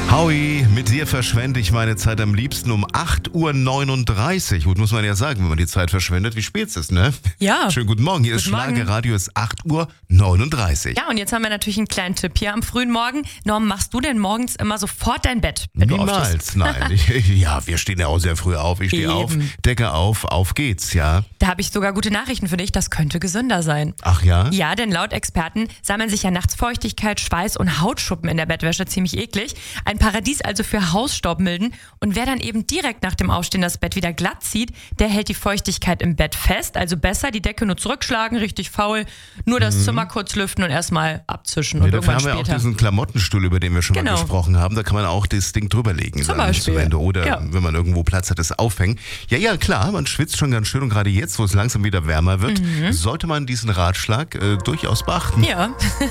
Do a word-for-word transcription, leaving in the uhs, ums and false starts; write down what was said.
Howie, mit dir verschwende ich meine Zeit am liebsten um acht Uhr neununddreißig. Gut, muss man ja sagen, wenn man die Zeit verschwendet, wie spät es ist, ne? Ja. Schönen guten Morgen, hier Guten ist Schlagerradio, es ist acht Uhr neununddreißig. Ja, und jetzt haben wir natürlich einen kleinen Tipp hier am frühen Morgen. Norm, machst du denn morgens immer sofort dein Bett, wenn du aufstehst? Niemals, nein. Ich, ja, wir stehen ja auch sehr früh auf. Ich stehe auf, Eben. Decke auf, auf geht's, ja. Da habe ich sogar gute Nachrichten für dich, das könnte gesünder sein. Ach ja? Ja, denn laut Experten sammeln sich ja nachts Feuchtigkeit, Schweiß und Hautschuppen in der Bettwäsche, ziemlich eklig. Ein Paradies also für Hausstaubmilden. Und wer dann eben direkt nach dem Aufstehen das Bett wieder glatt zieht, der hält die Feuchtigkeit im Bett fest. Also besser die Decke nur zurückschlagen, richtig faul, nur das mhm. Zimmer kurz lüften und erstmal abzischen. Nee, und dafür haben irgendwann wir später. auch diesen Klamottenstuhl, über den wir schon Genau. mal gesprochen haben. Da kann man auch das Ding drüberlegen. Zum dann Beispiel. Zum Ende. Oder Ja. wenn man irgendwo Platz hat, das aufhängen. Ja, ja, klar, man schwitzt schon ganz schön. Und gerade jetzt, wo es langsam wieder wärmer wird, Mhm. sollte man diesen Ratschlag äh, durchaus beachten. Ja.